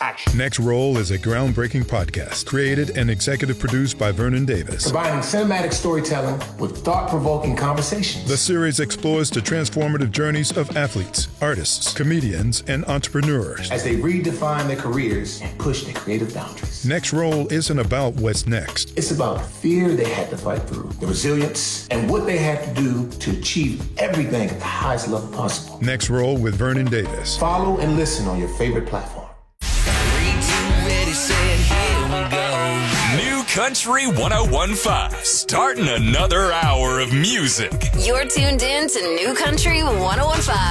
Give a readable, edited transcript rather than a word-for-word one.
action. Next Roll is a groundbreaking podcast created and executive produced by Vernon Davis. Combining cinematic storytelling with thought-provoking conversations. The series explores the transformative journeys of athletes, artists, comedians, and entrepreneurs as they redefine their careers and push their creative boundaries. Next Roll isn't about what's next. It's about the fear they had to fight through, the resilience, and what they had to do to achieve everything at the highest level possible. Next Roll with Vernon Davis. Follow and listen on your favorite platform. 3, 2, ready, set, here we go. New Country 101.5, starting another hour of music. You're tuned in to New Country 101.5.